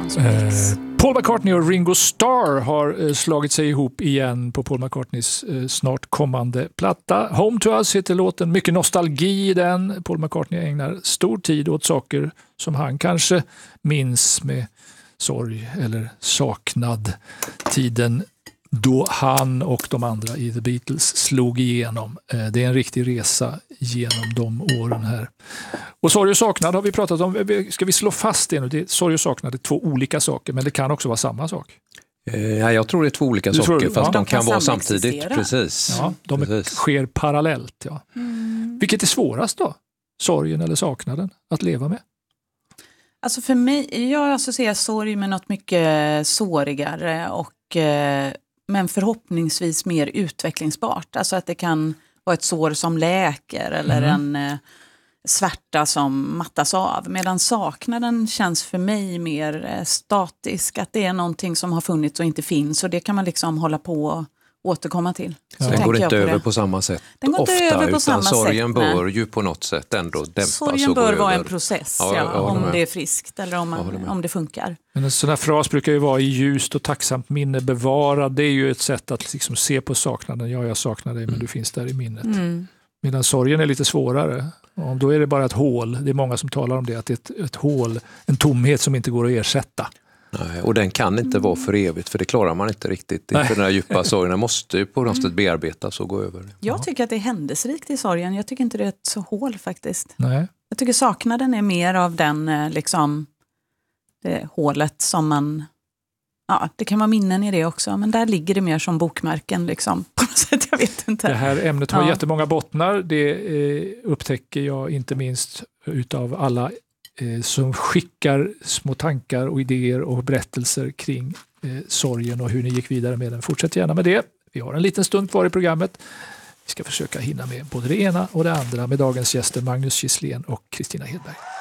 hans mix. Paul McCartney och Ringo Starr har slagit sig ihop igen på Paul McCartneys snart kommande platta. Home to Us heter låten, mycket nostalgi i den. Paul McCartney ägnar stor tid åt saker som han kanske minns med sorg eller saknad. Tiden då han och de andra i The Beatles slog igenom. Det är en riktig resa genom de åren här. Och sorg och saknad har vi pratat om. Ska vi slå fast det nu? Sorg och saknad är två olika saker, men det kan också vara samma sak. Ja, jag tror det är två olika saker, fast de kan vara samtidigt. Precis. Ja, de sker parallellt. Ja. Vilket är svårast då? Sorgen eller saknaden att leva med? Alltså för mig, jag associerar sorg med något mycket sårigare men förhoppningsvis mer utvecklingsbart. Alltså att det kan vara ett sår som läker eller en svärta som mattas av. Medan saknaden känns för mig mer statisk. Att det är någonting som har funnits och inte finns. Och det kan man liksom hålla på och återkomma till. Så den går inte över på samma sätt ofta, utan sorgen bör ju på något sätt ändå dämpas. Sorgen bör vara en process, om det är friskt eller om det funkar. Men en sån här fras brukar ju vara i ljust och tacksamt minne bevara. Det är ju ett sätt att liksom se på saknaden. Ja, jag saknar dig, men du finns där i minnet. Medan sorgen är lite svårare. Och då är det bara ett hål. Det är många som talar om det, att det är ett hål, en tomhet som inte går att ersätta. Nej, och den kan inte vara för evigt, för det klarar man inte riktigt. Den här djupa sorgen måste ju på något sätt bearbetas och gå över. Jag tycker att det är händelserikt i sorgen. Jag tycker inte det är ett så hål faktiskt. Nej. Jag tycker saknaden är mer av den liksom det hålet som man... Ja, det kan vara minnen i det också, men där ligger det mer som bokmärken liksom, på något sätt, jag vet inte. Det här ämnet har jättemånga bottnar, det upptäcker jag inte minst utav alla som skickar små tankar och idéer och berättelser kring sorgen och hur ni gick vidare med den. Fortsätt gärna med det. Vi har en liten stund kvar i programmet. Vi ska försöka hinna med både det ena och det andra med dagens gäster Magnus Gisslén och Kristina Hedberg.